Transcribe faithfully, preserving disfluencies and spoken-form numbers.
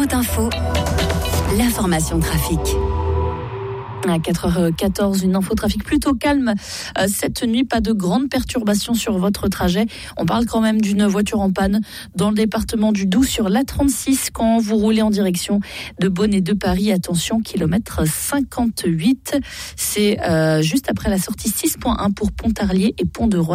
Point info, l'information trafic. À quatre heures quatorze, une infotrafic plutôt calme euh, cette nuit, pas de grandes perturbations sur votre trajet. On parle quand même d'une voiture en panne dans le département du Doubs sur l'A trente-six quand vous roulez en direction de Beaune et de Paris. Attention, kilomètre cinquante-huit, c'est euh, juste après la sortie six point un pour Pontarlier et Pont-de-Roy.